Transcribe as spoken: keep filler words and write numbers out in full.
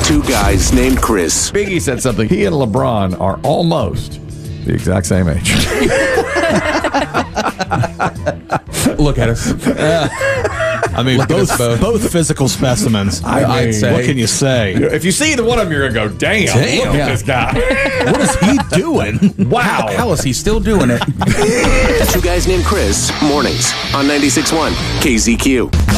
Two guys named Chris. Biggie said something. He and LeBron are almost the exact same age. Look at us. Uh, I mean, both, both both physical specimens. I mean, I'd say. What can you say? If you see the one of them, you're going to go, damn, Damn. look Yeah. at this guy. What is he doing? Wow. how is he still doing it? Two guys named Chris, mornings on ninety-six point one K Z Q.